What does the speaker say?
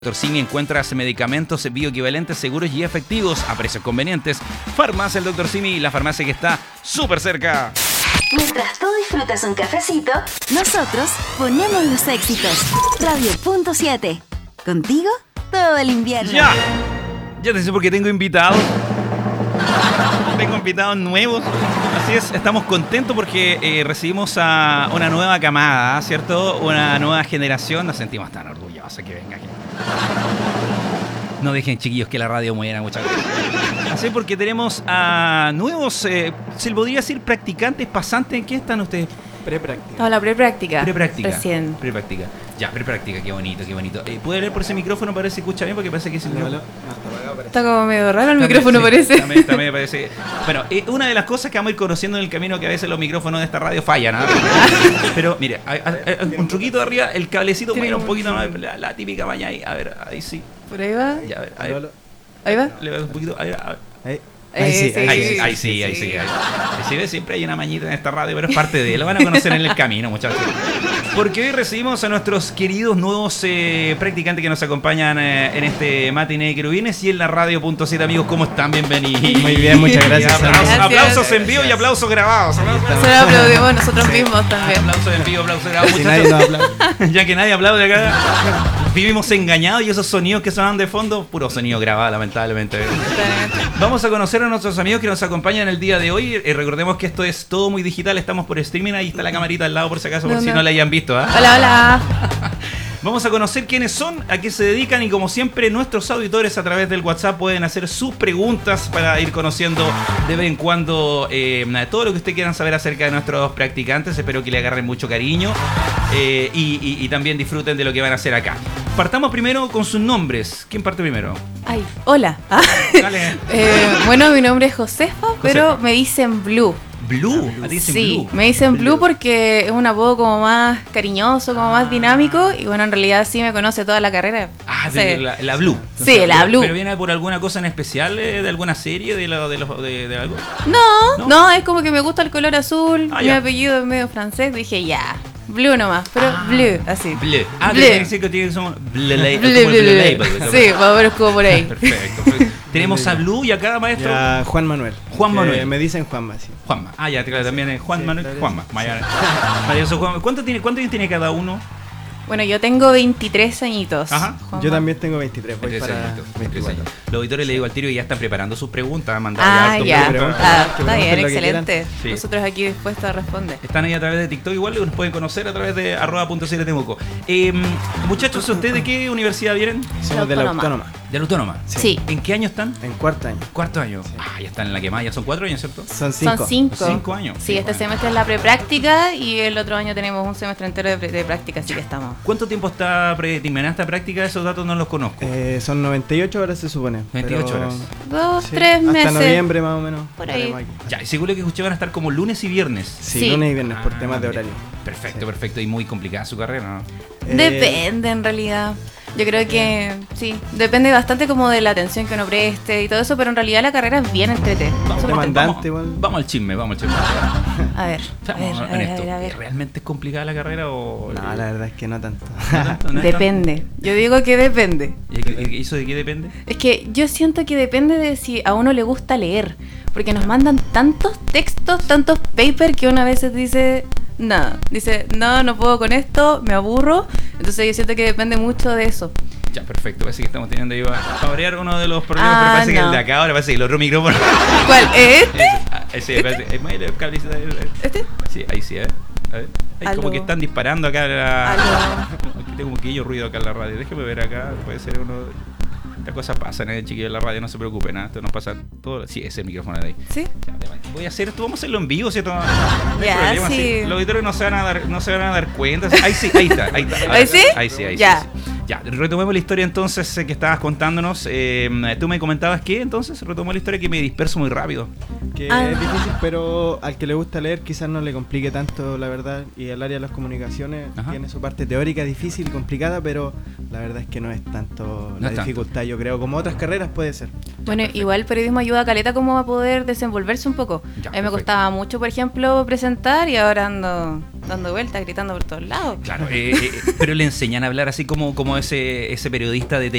Dr. Simi encuentras medicamentos bioequivalentes seguros y efectivos a precios convenientes. Farmacia el Dr. Simi, la farmacia que está súper cerca. Mientras tú disfrutas un cafecito, nosotros ponemos los éxitos. Radio.7. Contigo todo el invierno. ¡Ya! Ya te sé porque tengo invitados. Tengo invitados nuevos. Así es, estamos contentos porque recibimos a una nueva camada, ¿cierto? Una nueva generación. Nos sentimos tan orgullosos que venga aquí. No dejen, chiquillos, que la radio muera, muchas gracias. Así porque tenemos a nuevos, se podría decir, practicantes, pasantes. ¿En qué están ustedes? Prepráctica. Hola, prepráctica. Prepráctica. Recién. Prepráctica. Ya, prepráctica, qué bonito, qué bonito. ¿Puede leer por ese micrófono? Parece que escucha bien porque parece que es el micrófono. Está como medio raro el También, micrófono, sí, parece. También me parece. Bueno, una de las cosas que vamos a ir conociendo en el camino que a veces los micrófonos de esta radio fallan, ¿no? Pero mire, hay un truquito de arriba, el cablecito mueve un poquito más, la típica maña ahí. A ver, ahí sí. Por ahí va. Ya, a ver, ahí. Ahí va. Le veo un poquito. Ahí sí. Ahí sí. Siempre hay una mañita en esta radio, pero es parte de él. Lo van a conocer en el camino, muchachos. Porque hoy recibimos a nuestros queridos nuevos practicantes que nos acompañan en este Matiné de Querubines y en la Radio.7, amigos. ¿Cómo están? Bienvenidos. Muy bien, muchas gracias. Aplausos en vivo y aplausos grabados. Nosotros aplaudimos nosotros mismos también. Aplausos en vivo, aplausos grabados. Si nadie nos aplaude. Ya que nadie aplaude acá. Vivimos engañados y esos sonidos que sonan de fondo, puro sonido grabado, lamentablemente. Vamos a conocer a nuestros amigos que nos acompañan el día de hoy. Recordemos que esto es todo muy digital, estamos por streaming, ahí está la camarita al lado por si acaso, por si no la hayan visto. Hola. Vamos a conocer quiénes son, a qué se dedican y como siempre nuestros auditores a través del WhatsApp pueden hacer sus preguntas para ir conociendo de vez en cuando todo lo que ustedes quieran saber acerca de nuestros practicantes. Espero que le agarren mucho cariño y también disfruten de lo que van a hacer acá. Partamos primero con sus nombres. ¿Quién parte primero? Ay, hola. Dale. Bueno, mi nombre es Josefa, pero me dicen Blue. Blue, ¿a ti dicen Sí, Blue? me dicen Blue porque es un apodo como más cariñoso, como más dinámico. Y bueno, en realidad sí me conoce toda la carrera. Ah, Sí. la Blue. Sí, la Blue. ¿Pero viene por alguna cosa en especial? ¿De alguna serie? ¿De algo? No, es como que me gusta el color azul. Ah, Mi ya. apellido es medio francés. Dije, ya, Blue nomás, pero Blue, así. Blue. Ah, Blue. tiene que ser que tiene que ser Blue Blue, Label. Sí, más o menos como por ahí. Perfecto. Tenemos a Blue y acá, maestro. Ya, Juan Manuel. Juan Manuel. Me dicen Juanma, sí. Juanma. Ah, ya, claro, también es Juan Sí, Manuel. claro, Juanma. sí. Maravilloso, Juanma. ¿Cuántos años tiene cada uno? Bueno, yo tengo 23 añitos. Ajá. Juanma. Yo también tengo 23, voy 23 para añitos, 24. Los auditores le digo al tiro y ya están preparando sus preguntas. Han mandado Ah, harto ya. preguntas. que Está bien, pregunten lo que excelente. Sí. Nosotros aquí dispuestos a responder. Están ahí a través de TikTok igual, nos pueden conocer a través de @.7 Temuco. Muchachos, ¿ustedes de qué universidad vienen? Somos de la Autónoma. Autónoma, De la Autónoma. Sí. ¿En qué año están? en cuarto año. Cuarto año. Sí. Ah, ya están en la quemada, ya son 4 años, ¿cierto? Son 5. Son 5. 5 años. Sí, este semestre es la prepráctica y el otro año tenemos un semestre entero de práctica, así que estamos. ¿Cuánto tiempo está predeterminada esta práctica? Esos datos no los conozco. Son 98 horas se supone. 98 pero- horas. 2, sí, 3 meses. Hasta noviembre más o menos. Por ahí. estaremos aquí. Ya, y seguro que escuché van a estar como lunes y viernes. Sí, Sí. lunes y viernes por Ah, temas de mira. horario. Perfecto, Sí. perfecto. Y muy complicada su carrera, ¿no? Depende en realidad. Yo creo que sí, depende bastante como de la atención que uno preste y todo eso, pero en realidad la carrera es bien entrete. Demandante, igual. Vamos al chisme, vamos al chisme. A ver, Seamos a honestos. ver. ¿Realmente es complicada la carrera o...? No, la verdad es que no tanto. ¿No tanto? ¿No es Depende. Yo digo que depende. tanto? ¿Y eso de qué depende? Es que yo siento que depende de si a uno le gusta leer, porque nos mandan tantos textos, tantos papers que uno a veces dice, no puedo con esto, me aburro. Entonces yo siento que depende mucho de eso. Ya, perfecto. Parece que estamos teniendo ahí para variar uno de los problemas, pero parece que no. el de acá ahora parece que el otro micrófono. ¿Cuál? ¿Este? Sí, parece. El cablecito. ¿Este? Sí, ahí sí, a ver. Ahí como Aló. que están disparando acá. Aló. Tengo un poquillo ruido acá en la radio. Déjeme ver acá. Puede ser uno. Estas cosas pasan en el chiquillo de la radio, no se preocupen, ¿eh? Esto nos pasa todo. Sí, ese es el micrófono de ahí. ¿Sí? Ya, voy a hacer esto, vamos a hacerlo en vivo, ¿cierto? No hay Ya, problema, sí. Los auditores no se van a dar cuenta. Ahí sí, ahí está. ¿Ahí sí? Ahí sí. Ya. Sí. Ya, retomemos la historia entonces que estabas contándonos. Tú me comentabas que entonces retomó la historia que me disperso muy rápido. Que Ah. es difícil, pero al que le gusta leer quizás no le complique tanto, la verdad. Y el área de las comunicaciones Ajá. tiene su parte teórica difícil y complicada, pero la verdad es que no es tanto la es tanto. dificultad, yo creo. Como otras carreras puede ser. Bueno, igual el periodismo ayuda a caleta como a poder desenvolverse un poco. Ya, A mí me perfecto. costaba mucho, por ejemplo, presentar y ahora ando dando vueltas, gritando por todos lados. Claro, pero le enseñan a hablar así como es ese periodista de